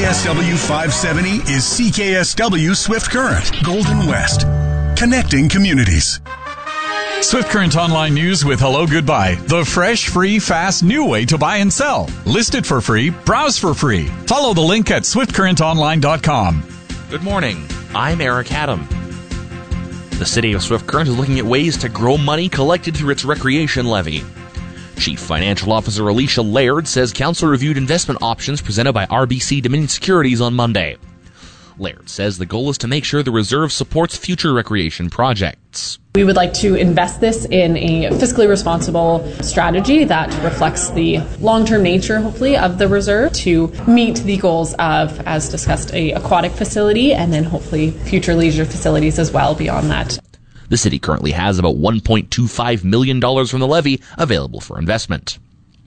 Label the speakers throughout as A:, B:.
A: CKSW 570 is CKSW Swift Current, Golden West. Connecting communities.
B: Swift Current Online News with Hello Goodbye. The fresh, free, fast, new way to buy and sell. List it for free. Browse for free. Follow the link at swiftcurrentonline.com.
C: Good morning. I'm Eric Adam. The City of Swift Current is looking at ways to grow money collected through its recreation levy. Chief Financial Officer Alicia Laird says council reviewed investment options presented by RBC Dominion Securities on Monday. Laird says the goal is to make sure the reserve supports future recreation projects.
D: We would like to invest this in a fiscally responsible strategy that reflects the long-term nature, hopefully, of the reserve to meet the goals of, as discussed, a aquatic facility and then hopefully future leisure facilities as well beyond that.
C: The city currently has about $1.25 million from the levy available for investment.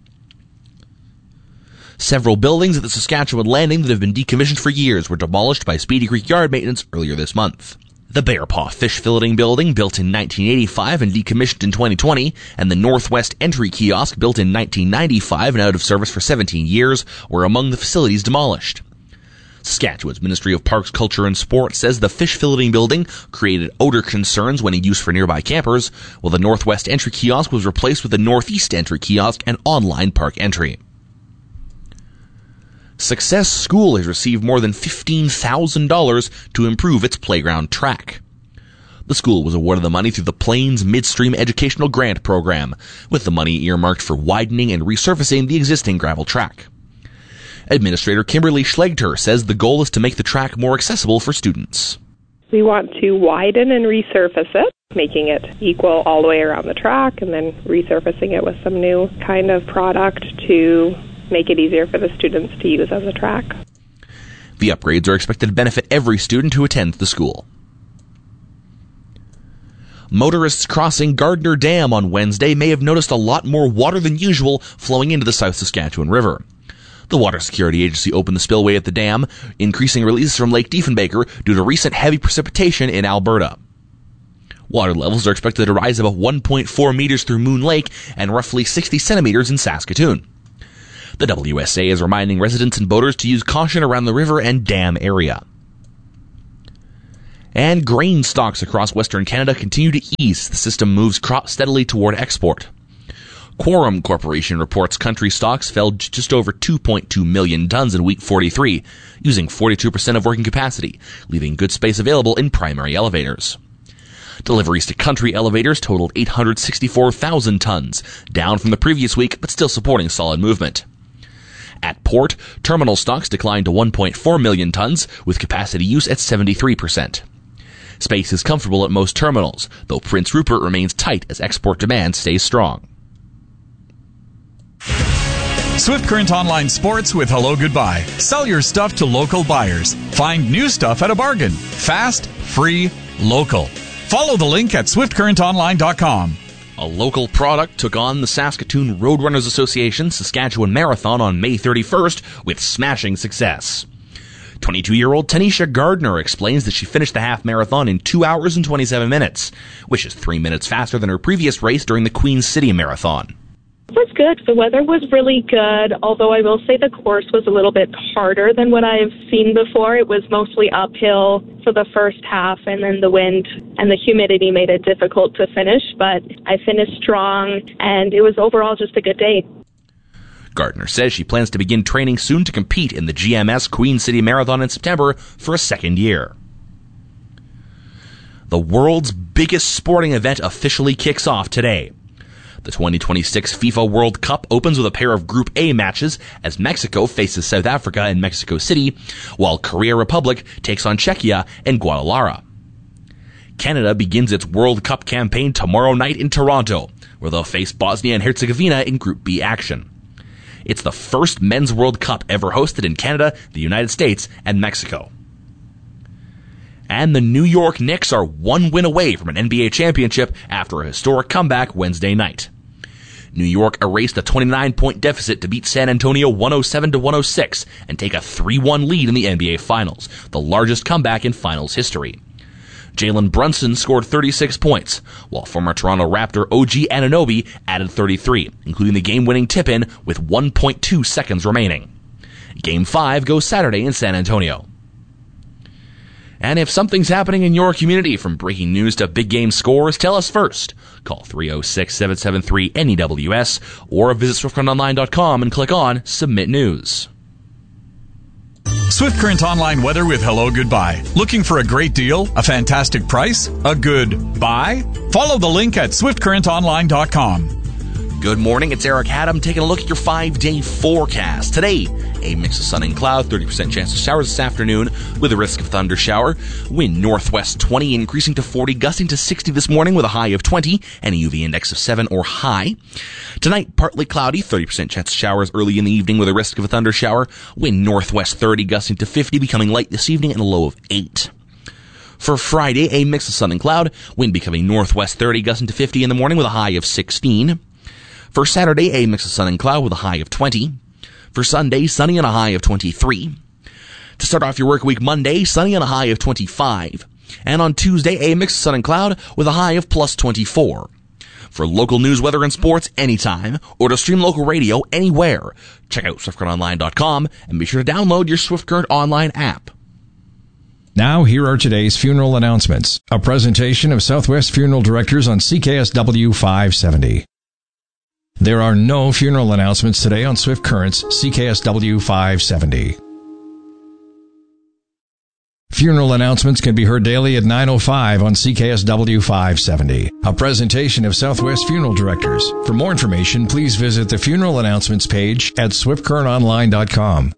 C: Several buildings at the Saskatchewan Landing that have been decommissioned for years were demolished by Speedy Creek Yard Maintenance earlier this month. The Bear Paw Fish Filleting Building, built in 1985 and decommissioned in 2020, and the Northwest Entry Kiosk, built in 1995 and out of service for 17 years, were among the facilities demolished. Saskatchewan's Ministry of Parks, Culture and Sport says the fish filleting building created odor concerns when in use for nearby campers, while the Northwest Entry Kiosk was replaced with the Northeast Entry Kiosk and online park entry. Success School has received more than $15,000 to improve its playground track. The school was awarded the money through the Plains Midstream Educational Grant Program, with the money earmarked for widening and resurfacing the existing gravel track. Administrator Kimberly Schlegter says the goal is to make the track more accessible for students.
E: We want to widen and resurface it, making it equal all the way around the track, and then resurfacing it with some new kind of product to make it easier for the students to use as a track.
C: The upgrades are expected to benefit every student who attends the school. Motorists crossing Gardner Dam on Wednesday may have noticed a lot more water than usual flowing into the South Saskatchewan River. The Water Security Agency opened the spillway at the dam, increasing releases from Lake Diefenbaker due to recent heavy precipitation in Alberta. Water levels are expected to rise about 1.4 meters through Moon Lake and roughly 60 centimeters in Saskatoon. The WSA is reminding residents and boaters to use caution around the river and dam area. And grain stocks across Western Canada continue to ease. The system moves crop steadily toward export. Quorum Corporation reports country stocks fell just over 2.2 million tons in week 43, using 42% of working capacity, leaving good space available in primary elevators. Deliveries to country elevators totaled 864,000 tons, down from the previous week, but still supporting solid movement. At port, terminal stocks declined to 1.4 million tons, with capacity use at 73%. Space is comfortable at most terminals, though Prince Rupert remains tight as export demand stays strong.
B: Swift Current Online Sports with Hello Goodbye. Sell your stuff to local buyers. Find new stuff at a bargain. Fast, free, local. Follow the link at swiftcurrentonline.com.
C: A local product took on the Saskatoon Roadrunners Association Saskatchewan Marathon on May 31st with smashing success. 22-year-old Tanisha Gardner explains that she finished the half marathon in 2 hours and 27 minutes, which is 3 minutes faster than her previous race during the Queen City Marathon.
F: It was good. The weather was really good, although I will say the course was a little bit harder than what I've seen before. It was mostly uphill for the first half, and then the wind and the humidity made it difficult to finish, but I finished strong, and it was overall just a good day.
C: Gardner says she plans to begin training soon to compete in the GMS Queen City Marathon in September for a second year. The world's biggest sporting event officially kicks off today. The 2026 FIFA World Cup opens with a pair of Group A matches as Mexico faces South Africa in Mexico City, while Korea Republic takes on Czechia and Guadalajara. Canada begins its World Cup campaign tomorrow night in Toronto, where they'll face Bosnia and Herzegovina in Group B action. It's the first Men's World Cup ever hosted in Canada, the United States, and Mexico. And the New York Knicks are one win away from an NBA championship after a historic comeback Wednesday night. New York erased a 29-point deficit to beat San Antonio 107-106 and take a 3-1 lead in the NBA Finals, the largest comeback in Finals history. Jalen Brunson scored 36 points, while former Toronto Raptor OG Anunoby added 33, including the game-winning tip-in with 1.2 seconds remaining. Game 5 goes Saturday in San Antonio. And if something's happening in your community, from breaking news to big game scores, tell us first. Call 306-773-NEWS or visit SwiftCurrentOnline.com and click on Submit News.
B: Swift Current Online weather with Hello Goodbye. Looking for a great deal? A fantastic price? A good buy? Follow the link at SwiftCurrentOnline.com.
C: Good morning, it's Eric Haddam taking a look at your 5-day forecast. Today, a mix of sun and cloud, 30% chance of showers this afternoon with a risk of thunder shower. Wind northwest 20, increasing to 40, gusting to 60 this morning with a high of 20 and a UV index of 7 or high. Tonight, partly cloudy, 30% chance of showers early in the evening with a risk of a thunder shower. Wind northwest 30, gusting to 50, becoming light this evening and a low of 8. For Friday, a mix of sun and cloud, wind becoming northwest 30, gusting to 50 in the morning with a high of 16. For Saturday, a mix of sun and cloud with a high of 20. For Sunday, sunny and a high of 23. To start off your work week Monday, sunny and a high of 25. And on Tuesday, a mix of sun and cloud with a high of plus 24. For local news, weather, and sports anytime, or to stream local radio anywhere, check out SwiftCurrentOnline.com and be sure to download your Swift Current Online app.
G: Now, here are today's funeral announcements. A presentation of Southwest Funeral Directors on CKSW 570. There are no funeral announcements today on Swift Current's CKSW 570. Funeral announcements can be heard daily at 9:05 on CKSW 570. A presentation of Southwest Funeral Directors. For more information, please visit the funeral announcements page at SwiftCurrentOnline.com.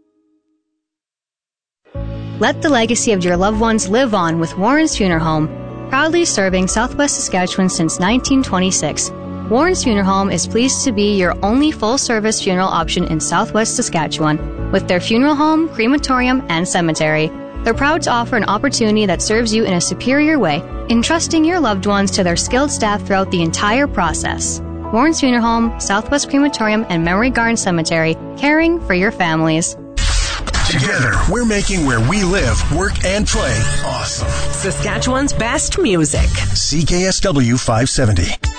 H: Let the legacy of your loved ones live on with Warren's Funeral Home, proudly serving Southwest Saskatchewan since 1926. Warren's Funeral Home is pleased to be your only full-service funeral option in Southwest Saskatchewan, with their funeral home, crematorium, and cemetery. They're proud to offer an opportunity that serves you in a superior way, entrusting your loved ones to their skilled staff throughout the entire process. Warren's Funeral Home, Southwest Crematorium, and Memory Garden Cemetery, caring for your families.
A: Together, we're making where we live, work, and play awesome.
I: Saskatchewan's best music.
A: CKSW 570.